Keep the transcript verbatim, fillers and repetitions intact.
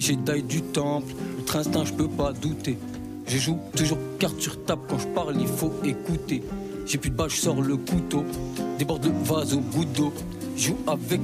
Jedi du temple, notre instinct je peux pas douter. Je joue toujours carte sur table, quand je parle il faut écouter. J'ai plus de balles, je sors le couteau, déborde le vase au bout d'eau. Joue avec